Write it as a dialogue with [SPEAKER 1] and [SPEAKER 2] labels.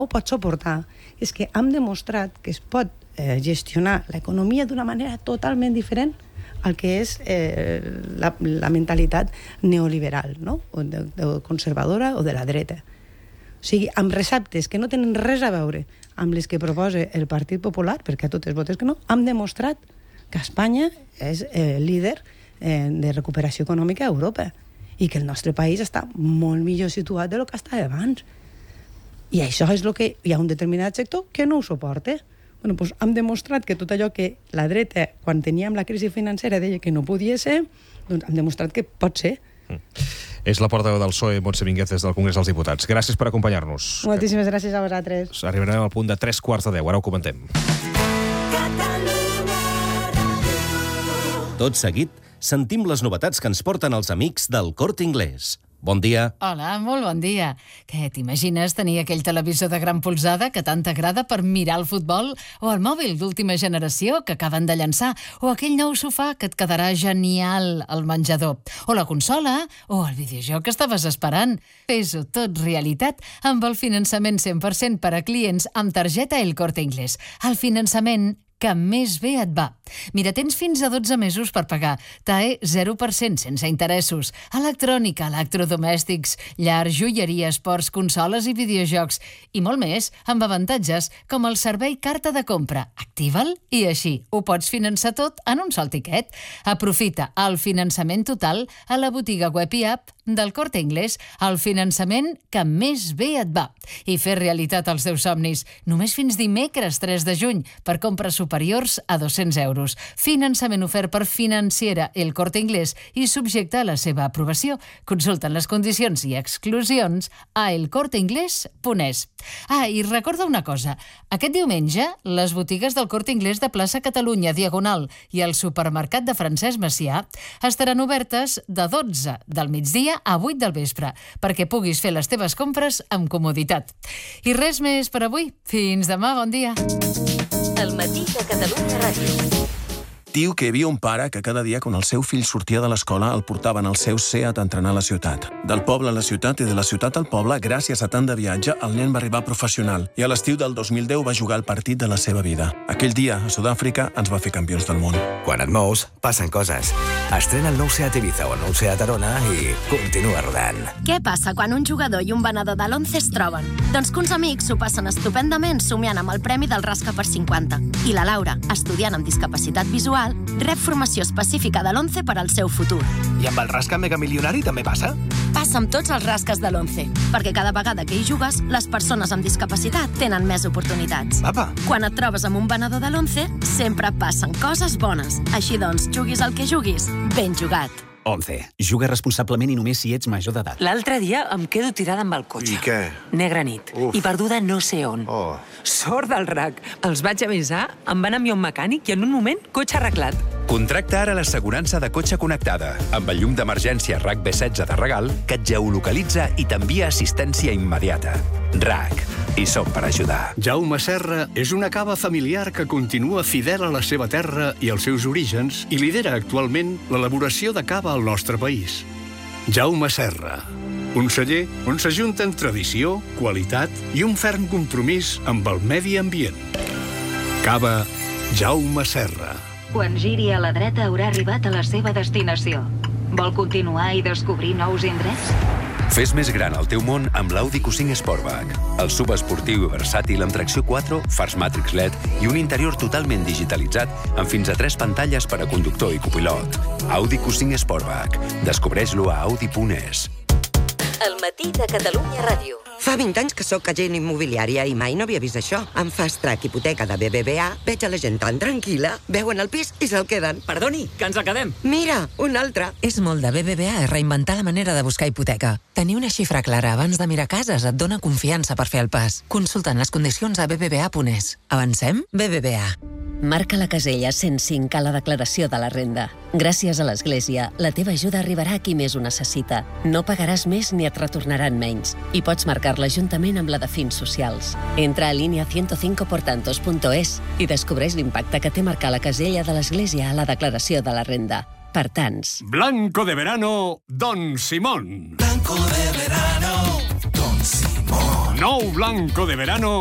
[SPEAKER 1] ho pot suportar. És que hem demostrat que es pot gestionar l'economia d'una manera totalment diferent al que és la mentalitat neoliberal, no? O conservadora o de la dreta. O sigui, amb receptes que no tenen res a veure amb les que proposa el Partit Popular, perquè a totes votes que no, hem demostrat que Espanya és líder de recuperació econòmica a Europa i que el nostre país està molt millor situat del que estava abans. I això és el que hi ha un determinat sector que no ho suporta. Bueno, doncs hem demostrat que tot allò que la dreta, quan teníem la crisi financera, deia que no podia ser, doncs hem demostrat que pot ser.
[SPEAKER 2] És la portaveu del PSOE, Montse Mínguez, des del Congrés dels Diputats. Gràcies per acompanyar-nos.
[SPEAKER 1] Moltíssimes gràcies a vosaltres.
[SPEAKER 2] Arribarem al punt de 3:15, ara ho comentem.
[SPEAKER 3] Tot seguit, sentim les novetats que ens porten els amics del Corte Inglés. Bon dia.
[SPEAKER 4] Hola, molt bon dia. Què, t'imagines tenir aquell televisor de gran polzada que tant t'agrada per mirar el futbol? O el mòbil d'última generació que acaben de llançar? O aquell nou sofà que et quedarà genial al menjador? O la consola? O el videojoc que estaves esperant? Fes-ho tot realitat amb el finançament 100% per a clients amb targeta El Corte Inglés. El finançament que més bé et va. Mira, tens fins a 12 mesos per pagar. TAE 0% sense interessos. Electrònica, electrodomèstics, llar, joieria, esports, consoles i videojocs. I molt més, amb avantatges com el servei carta de compra. Activa'l i així ho pots finançar tot en un sol tiquet. Aprofita el finançament total a la botiga web i app del Corte Inglés, el finançament que més bé et va. I fer realitat els teus somnis. Només fins dimecres 3 de juny per compres superiors a 200 euros. Finançament ofert per Financiera El Corte Inglés i subjecte a la seva aprovació. Consulten les condicions i exclusions a elcorteinglés.es. I recorda una cosa. Aquest diumenge, les botigues del Corte Inglés de plaça Catalunya, Diagonal, i el supermercat de Francesc Macià estaran obertes de 12 del migdia a 8 del vespre, perquè puguis fer les teves compres amb comoditat. I res més per avui. Fins demà, bon dia.
[SPEAKER 5] El matí de Catalunya Ràdio.
[SPEAKER 6] Diu que hi havia un pare que cada dia, quan el seu fill sortia de l'escola, el portaven al seu Seat a entrenar a la ciutat. Del poble a la ciutat i de la ciutat al poble, gràcies a tant de viatge, el nen va arribar professional i a l'estiu del 2010 va jugar el partit de la seva vida. Aquell dia, a Sud-àfrica, ens va fer campions del món.
[SPEAKER 7] Quan et mous, passen coses. Estrena el nou Seat Ibiza o el nou Seat Arona i continua rodant.
[SPEAKER 8] Què passa quan un jugador i un venedor de l'11 es troben? Doncs que uns amics s'ho passen estupendament somiant amb el premi del Rasca per 50. I la Laura, estudiant amb discapacitat visual, rep formació específica de l'11 per al seu futur.
[SPEAKER 7] I amb el Rasca Megamilionari també passa?
[SPEAKER 8] Passa amb tots els rasques de l'11, perquè cada vegada que hi jugues, les persones amb discapacitat tenen més oportunitats.
[SPEAKER 7] Apa!
[SPEAKER 8] Quan et trobes amb un venedor de l'11, sempre passen coses bones. Així doncs, juguis el que juguis, ben jugat.
[SPEAKER 7] 11. Juga responsablement i només si ets major d'edat.
[SPEAKER 5] L'altre dia em quedo tirada amb el cotxe.
[SPEAKER 9] I què?
[SPEAKER 5] Negra nit.
[SPEAKER 9] Uf.
[SPEAKER 5] I perduda no sé on.
[SPEAKER 9] Oh.
[SPEAKER 5] Sort del RAC. Els vaig avisar, em van enviar un mecànic i en un moment, cotxe arreglat.
[SPEAKER 10] Contracta ara l'assegurança de cotxe connectada, amb el llum d'emergència RAC B16 de regal, que et geolocalitza i t'envia assistència immediata. RAC. Hi som per ajudar.
[SPEAKER 11] Jaume Serra és una cava familiar que continua fidel a la seva terra i als seus orígens i lidera actualment l'elaboració de cava al nostre país. Jaume Serra, un celler on s'ajunten tradició, qualitat i un ferm compromís amb el medi ambient. Cava Jaume Serra.
[SPEAKER 12] Quan giri a la dreta haurà arribat a la seva destinació. Vol continuar i descobrir nous indrets?
[SPEAKER 10] Fes més gran el teu món amb l'Audi Q5 Sportback. El sub esportiu i versàtil amb tracció 4, fars Matrix LED i un interior totalment digitalitzat amb fins a 3 pantalles per a conductor i copilot. Audi Q5 Sportback. Descobreix-lo a audi.es.
[SPEAKER 5] El matí de Catalunya Ràdio.
[SPEAKER 13] Fa 20 anys que sóc agent immobiliària i mai no havia vist això. Amb Fast Track Hipoteca de BBVA veig a la gent tan tranquil·la, veuen el pis i se'l queden.
[SPEAKER 14] Perdoni, que ens el quedem.
[SPEAKER 13] Mira, un altre.
[SPEAKER 15] És molt de BBVA reinventar la manera de buscar hipoteca. Tenir una xifra clara abans de mirar cases et dona confiança per fer el pas. Consultant les condicions a bbva.es. Avancem? BBVA.
[SPEAKER 16] Marca la casella 105 a la declaració de la renda. Gràcies a l'Església, la teva ajuda arribarà a qui més ho necessita. No pagaràs més ni et retornaran menys. I pots marcar-la juntament amb la de fins socials. Entra a línia 105portantos.es i descobreix l'impacte que té marcar la casella de l'Església a la declaració de la renda. Per tants.
[SPEAKER 11] Blanco de verano, Don Simón.
[SPEAKER 17] Blanco de verano, Don Simón.
[SPEAKER 9] Nou blanco de verano